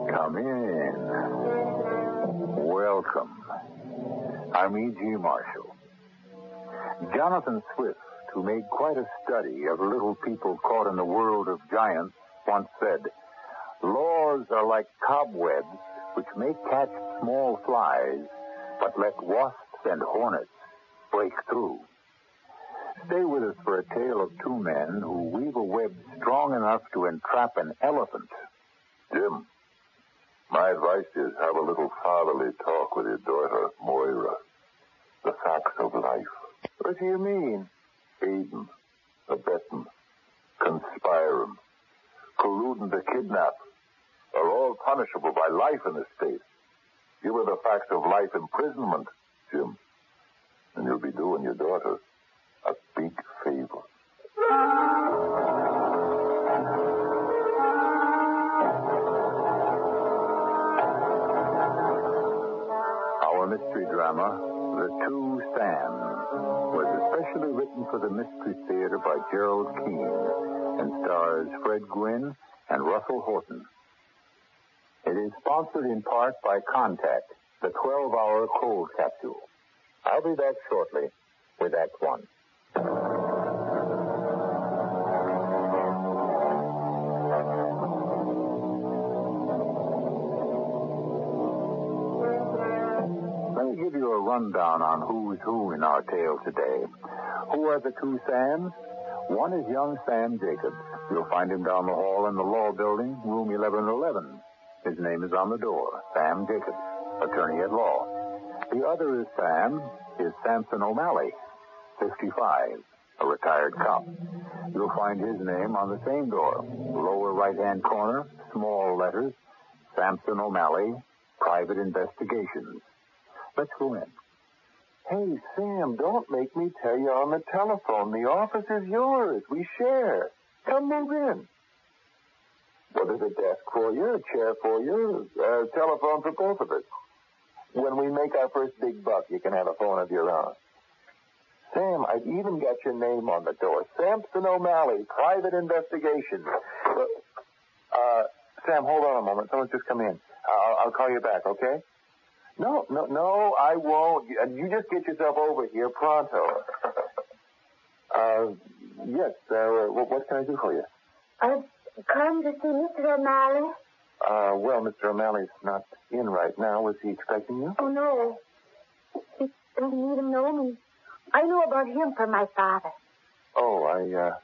Come in. Welcome. I'm E.G. Marshall. Jonathan Swift, who made quite a study of little people caught in the world of giants, once said, "Laws are like cobwebs which may catch small flies, but let wasps and hornets break through." Stay with us for a tale of two men who weave a web strong enough to entrap an elephant. Jim, my advice is have a little fatherly talk with your daughter, Moira. The facts of life. What do you mean? Aiding, abetting, conspiring, colluding to kidnap are all punishable by life in this state. Give her the facts of life imprisonment, Jim, and you'll be doing your daughter a big favor. Our mystery drama, The Two Sams, was especially written for the Mystery Theater by Gerald Keane and stars Fred Gwynne and Russell Horton. It is sponsored in part by Contact, the 12-hour cold capsule. I'll be back shortly with Act One. Let me give you a rundown on who's who in our tale today. Who are the two Sams? One is young Sam Jacobs. You'll find him down the hall in the law building, room 1111. His name is on the door, Sam Jacobs, attorney at law. The other is Sam, is Samson O'Malley, 55, a retired cop. You'll find his name on the same door, lower right-hand corner, small letters, Samson O'Malley, Private Investigations. Let's go in. Hey, Sam, don't make me tell you on the telephone. The office is yours. We share. Come move in. Well, there's a desk for you, a chair for you, a telephone for both of us. When we make our first big buck, you can have a phone of your own. Sam, I've even got your name on the door. Samson O'Malley, Private Investigations. Sam, hold on a moment. Someone's just come in. I'll call you back, okay? No, I won't. You just get yourself over here pronto. Yes, what can I do for you? I've come to see Mr. O'Malley. Well, Mr. O'Malley's not in right now. Was he expecting you? Oh, no. He doesn't even know me. I know about him from my father. Oh,